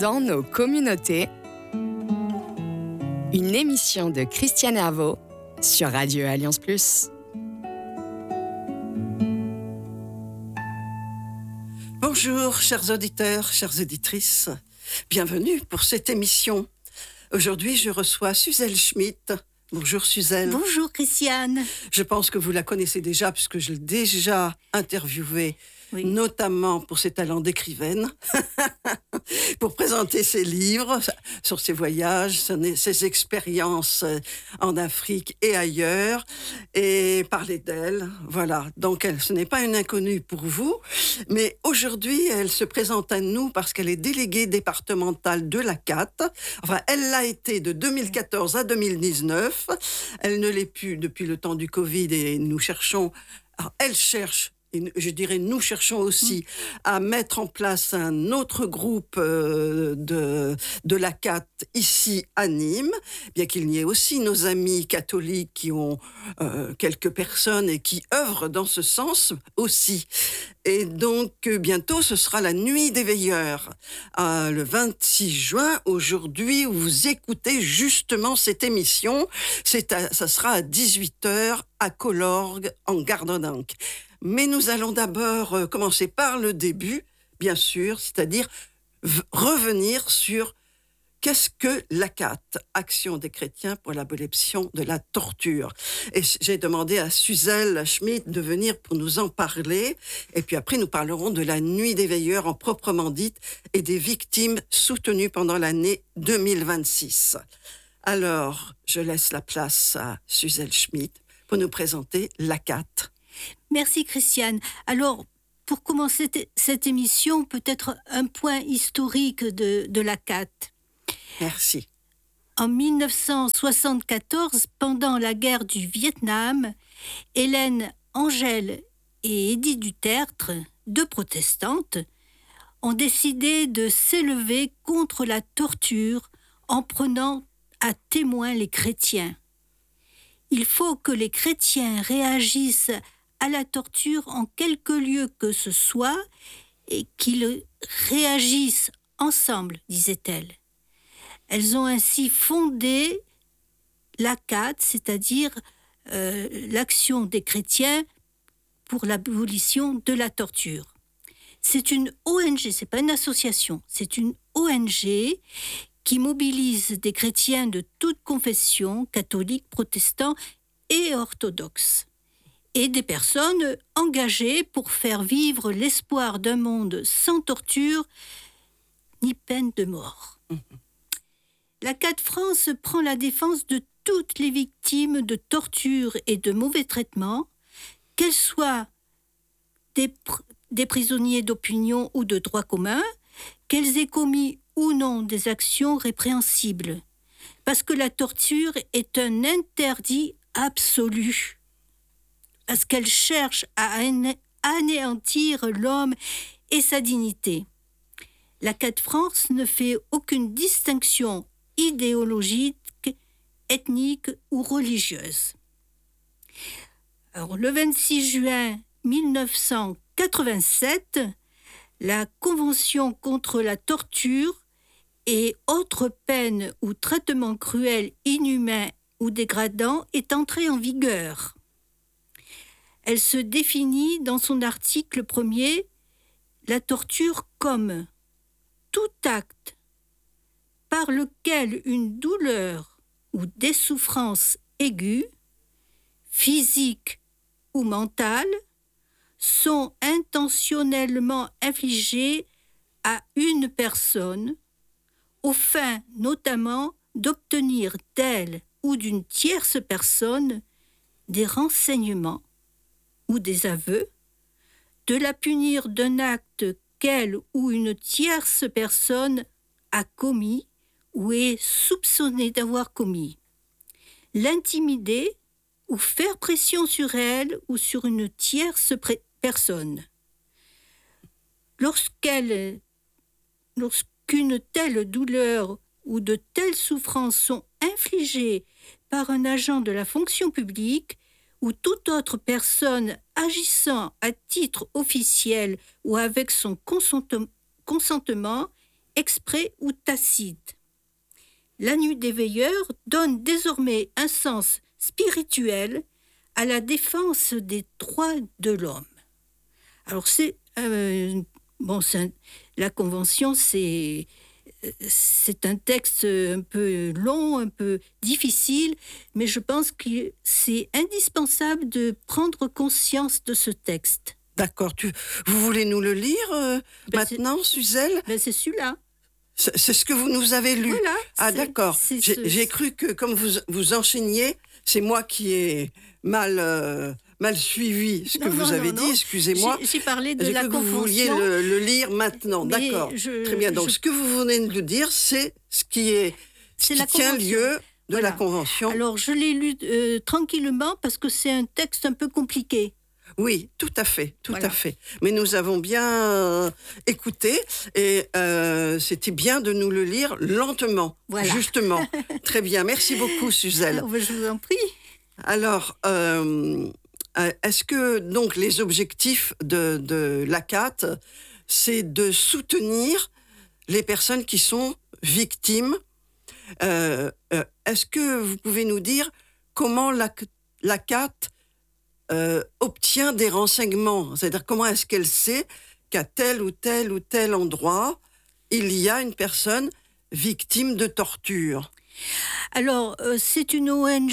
Dans nos communautés, une émission de Christiane Herveau sur Radio Alliance Plus. Bonjour, chers auditeurs, chères auditrices. Bienvenue pour cette émission. Aujourd'hui, je reçois Suzelle Schmitt. Bonjour Suzelle. Bonjour Christiane. Je pense que vous la connaissez déjà puisque je l'ai déjà interviewée, oui, notamment pour ses talents d'écrivaine, pour présenter ses livres sur ses voyages, ses expériences en Afrique et ailleurs, et parler d'elle. Voilà, donc ce n'est pas une inconnue pour vous, mais aujourd'hui, elle se présente à nous parce qu'elle est déléguée départementale de l'ACAT. Enfin, elle l'a été de 2014 à 2019. Elle ne l'est plus depuis le temps du Covid et nous cherchons... Alors, elle cherche... Et je dirais, nous cherchons aussi à mettre en place un autre groupe de l'ACAT ici à Nîmes, bien qu'il y ait aussi nos amis catholiques qui ont quelques personnes et qui œuvrent dans ce sens aussi. Et donc, bientôt, ce sera la Nuit des Veilleurs, le 26 juin, aujourd'hui, où vous écoutez justement cette émission. Ça sera à 18h à Collorgue, en Gardonanque. Mais nous allons d'abord commencer par le début, bien sûr, c'est-à-dire revenir sur qu'est-ce que l'ACAT, Action des chrétiens pour l'abolition de la torture. Et j'ai demandé à Suzelle Schmitt de venir pour nous en parler. Et puis après, nous parlerons de la Nuit des Veilleurs en proprement dite et des victimes soutenues pendant l'année 2026. Alors, je laisse la place à Suzelle Schmitt pour nous présenter l'ACAT. Merci Christiane. Alors, pour commencer cette émission, peut-être un point historique de l'ACAT. Merci. En 1974, pendant la guerre du Vietnam, Hélène Angèle et Édith Dutertre, deux protestantes, ont décidé de s'élever contre la torture en prenant à témoin les chrétiens. Il faut que les chrétiens réagissent à la torture en quelque lieu que ce soit et qu'ils réagissent ensemble, disait-elle. Elles ont ainsi fondé l'ACAT, c'est-à-dire l'Action des chrétiens pour l'abolition de la torture. C'est une ONG, c'est pas une association, c'est une ONG qui mobilise des chrétiens de toute confession, catholiques, protestants et orthodoxes, et des personnes engagées pour faire vivre l'espoir d'un monde sans torture ni peine de mort. L'ACAT France prend la défense de toutes les victimes de torture et de mauvais traitements, qu'elles soient des prisonniers d'opinion ou de droit commun, qu'elles aient commis ou non des actions répréhensibles, parce que la torture est un interdit absolu, parce qu'elle cherche à anéantir l'homme et sa dignité. L'ACAT France ne fait aucune distinction idéologique, ethnique ou religieuse. Alors, le 26 juin 1987, la Convention contre la torture et autres peines ou traitements cruels, inhumains ou dégradants est entrée en vigueur. Elle se définit dans son article 1er la torture comme tout acte par lequel une douleur ou des souffrances aiguës, physiques ou mentales, sont intentionnellement infligées à une personne, aux fins notamment d'obtenir d'elle ou d'une tierce personne des renseignements ou des aveux, de la punir d'un acte qu'elle ou une tierce personne a commis ou est soupçonnée d'avoir commis, l'intimider ou faire pression sur elle ou sur une tierce personne. Lorsqu'une telle douleur ou de telles souffrances sont infligées par un agent de la fonction publique ou toute autre personne agissant à titre officiel ou avec son consentement, exprès ou tacite. La nuit des veilleurs donne désormais un sens spirituel à la défense des droits de l'homme. Alors la Convention, c'est un texte un peu long, un peu difficile, mais je pense que c'est indispensable de prendre conscience de ce texte. D'accord. Vous voulez nous le lire maintenant, Suzelle ? C'est celui-là. C'est ce que vous nous avez lu. Voilà, ah d'accord. J'ai cru que comme vous enchaîniez, c'est moi qui ai mal suivi ce que vous avez dit. Excusez-moi. J'ai parlé de la Convention. Vous vouliez le lire maintenant. D'accord. Très bien. Donc ce que vous venez de nous dire, c'est ce qui tient lieu de la Convention. Alors je l'ai lu tranquillement parce que c'est un texte un peu compliqué. Oui, tout à fait. Mais nous avons bien écouté et c'était bien de nous le lire lentement, justement. Très bien, merci beaucoup Suzelle. Je vous en prie. Alors, est-ce que donc les objectifs de l'ACAT, c'est de soutenir les personnes qui sont victimes ? Est-ce que vous pouvez nous dire comment l'ACAT obtient des renseignements, c'est-à-dire comment est-ce qu'elle sait qu'à tel ou tel endroit, il y a une personne victime de torture ? Alors, c'est une ONG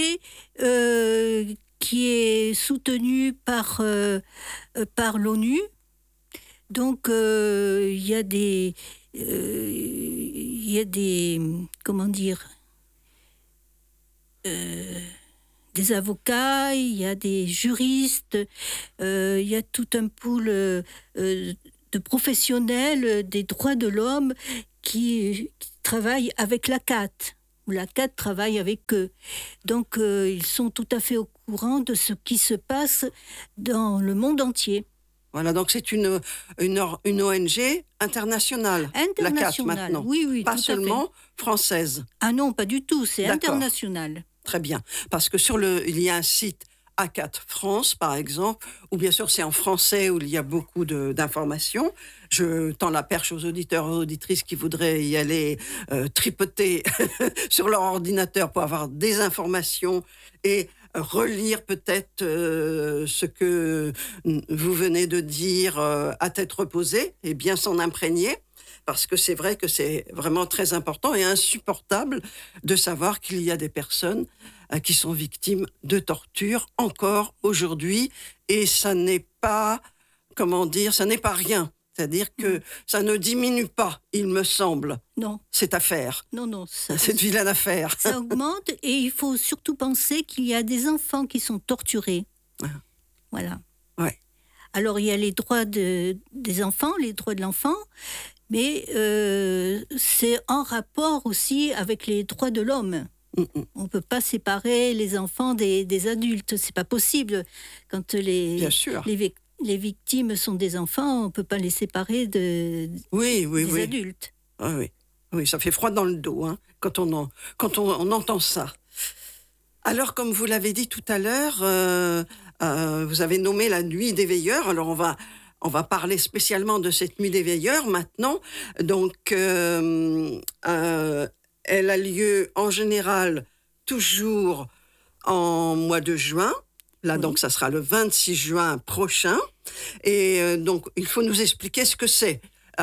qui est soutenue par l'ONU. Donc, il y a des comment dire, des avocats, il y a des juristes, il y a tout un pool de professionnels des droits de l'homme qui travaillent avec l'ACAT, ou l'ACAT travaille avec eux. Donc, ils sont tout à fait au courant de ce qui se passe dans le monde entier. Voilà, donc c'est une ONG internationale, l'ACAT maintenant. Oui, pas seulement française. Ah non, pas du tout, c'est international. Très bien, parce que il y a un site ACAT France, par exemple, où bien sûr c'est en français, où il y a beaucoup d'informations. Je tends la perche aux auditeurs et aux auditrices qui voudraient y aller tripoter sur leur ordinateur pour avoir des informations et relire peut-être ce que vous venez de dire à tête reposée et bien s'en imprégner. Parce que c'est vrai que c'est vraiment très important et insupportable de savoir qu'il y a des personnes qui sont victimes de torture encore aujourd'hui. Et ça n'est pas, ça n'est pas rien. C'est-à-dire que ça ne diminue pas, il me semble, cette affaire. Non. Cette vilaine affaire. Ça augmente et il faut surtout penser qu'il y a des enfants qui sont torturés. Voilà. Ouais. Alors, il y a les droits des enfants, les droits de l'enfant, mais c'est en rapport aussi avec les droits de l'homme. On ne peut pas séparer les enfants des adultes, c'est pas possible. Quand les victimes sont des enfants, on ne peut pas les séparer des adultes. Oui, ça fait froid dans le dos quand on entend ça. Alors, comme vous l'avez dit tout à l'heure, vous avez nommé la nuit des veilleurs. Alors, on va parler spécialement de cette nuit des veilleurs maintenant. Donc, elle a lieu en général toujours en mois de juin. Là, donc, ça sera le 26 juin prochain. Et donc, il faut nous expliquer ce que c'est.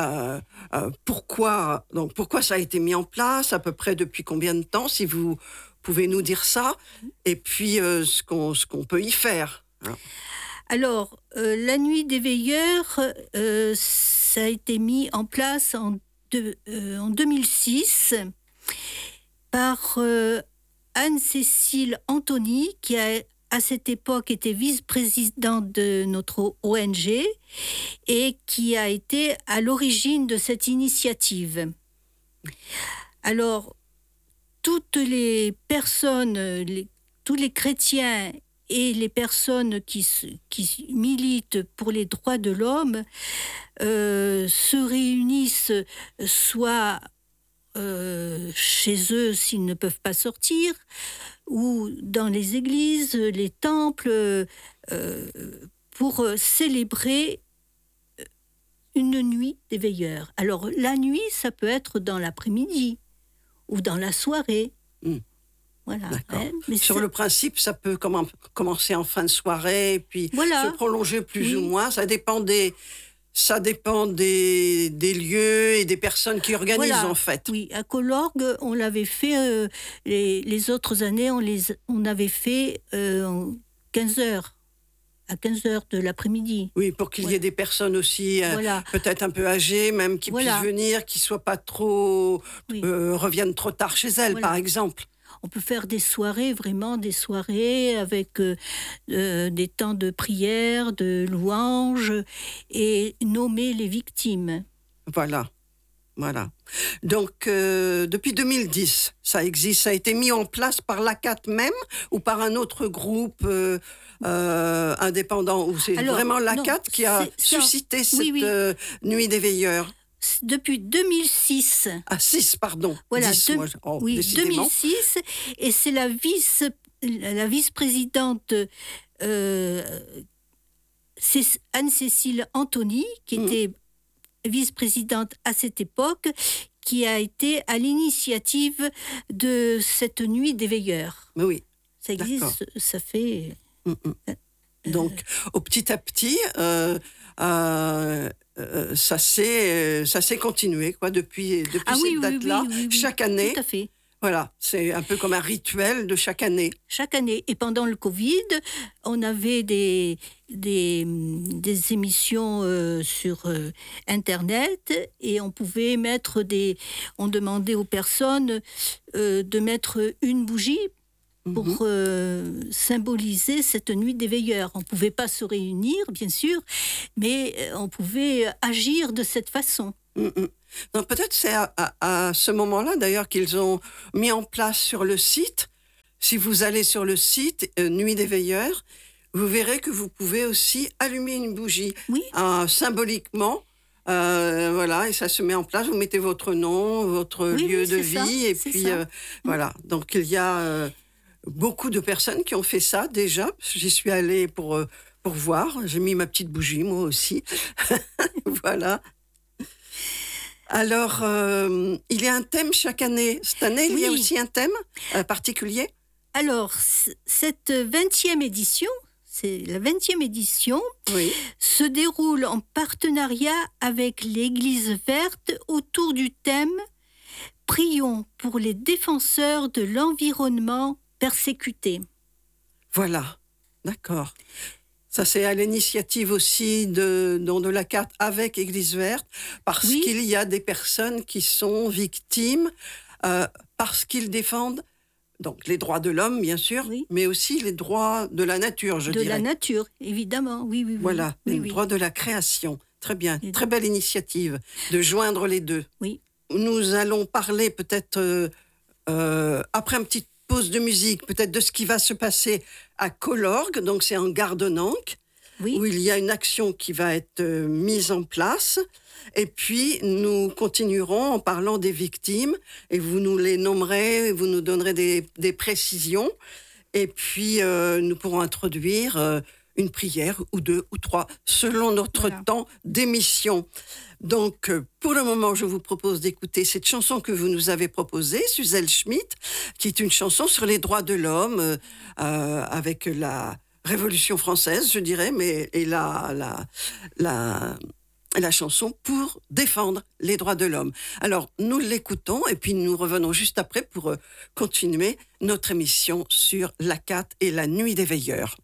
Pourquoi ça a été mis en place, à peu près depuis combien de temps, si vous pouvez nous dire ça, et puis ce qu'on peut y faire. Alors, la nuit des veilleurs, ça a été mis en place en 2006 par Anne-Cécile Anthony, qui a à cette époque était vice-présidente de notre ONG et qui a été à l'origine de cette initiative. Alors, toutes les personnes, tous les chrétiens et les personnes qui militent pour les droits de l'homme se réunissent soit chez eux s'ils ne peuvent pas sortir, ou dans les églises, les temples, pour célébrer une nuit des veilleurs. Alors, la nuit, ça peut être dans l'après-midi ou dans la soirée. Voilà. D'accord. Mais sur le principe, ça peut commencer en fin de soirée, puis voilà. se prolonger plus ou moins. Ça dépend des lieux et des personnes qui organisent, en fait. Oui, à Collorgue, on l'avait fait, les autres années, on avait fait 15 heures, à 15 heures de l'après-midi. Oui, pour qu'il y ait des personnes aussi, peut-être un peu âgées, même, qui puissent venir, qui ne soient pas trop... reviennent trop tard chez elles, par exemple. On peut faire des soirées, vraiment des soirées avec des temps de prière, de louanges et nommer les victimes. Voilà. Donc, depuis 2010, ça existe, ça a été mis en place par l'ACAT même ou par un autre groupe indépendant, ou c'est vraiment l'ACAT qui a suscité cette nuit des veilleurs? Depuis 2006. Ah, 6, pardon. Voilà, 10, oui, 2006. Et c'est la vice-présidente c'est Anne-Cécile Anthony, qui était vice-présidente à cette époque, qui a été à l'initiative de cette nuit des veilleurs. Oui. Ça existe, ça fait... Donc, au petit à petit... ça s'est continué depuis cette date-là, chaque année. Tout à fait. Voilà, c'est un peu comme un rituel de chaque année. Chaque année. Et pendant le Covid, on avait des émissions sur Internet et on pouvait on demandait aux personnes de mettre une bougie pour symboliser cette nuit des veilleurs. On ne pouvait pas se réunir, bien sûr, mais on pouvait agir de cette façon. Donc, peut-être c'est à ce moment-là, d'ailleurs, qu'ils ont mis en place sur le site. Si vous allez sur le site Nuit des veilleurs, vous verrez que vous pouvez aussi allumer une bougie. Oui. Symboliquement. Et ça se met en place. Vous mettez votre nom, votre lieu de vie, et puis voilà. Donc, il y a... beaucoup de personnes qui ont fait ça déjà. J'y suis allée pour voir. J'ai mis ma petite bougie, moi aussi. Voilà. Alors, il y a un thème chaque année. Cette année, il y a aussi un thème particulier? Alors, cette 20e édition, c'est la 20e édition, se déroule en partenariat avec l'Église verte autour du thème « Prions pour les défenseurs de l'environnement persécutés ». Voilà, d'accord. Ça, c'est à l'initiative aussi de l'ACAT avec Église verte, parce qu'il y a des personnes qui sont victimes, parce qu'ils défendent donc les droits de l'homme, bien sûr, mais aussi les droits de la nature, je dirais. De la nature, évidemment, oui. Voilà, les droits de la création. Très bien, très belle initiative de joindre les deux. Oui. Nous allons parler peut-être, après une petite pause de musique, peut-être de ce qui va se passer à Collorgue, donc c'est en Gardenanque, où il y a une action qui va être mise en place. Et puis, nous continuerons en parlant des victimes, et vous nous les nommerez, vous nous donnerez des précisions, et puis nous pourrons introduire une prière, ou 2, ou 3, selon notre temps d'émission. Donc, pour le moment, je vous propose d'écouter cette chanson que vous nous avez proposée, Suzel Schmidt, qui est une chanson sur les droits de l'homme, avec la Révolution française, je dirais, et la chanson pour défendre les droits de l'homme. Alors, nous l'écoutons, et puis nous revenons juste après pour continuer notre émission sur l'ACAT et la nuit des veilleurs.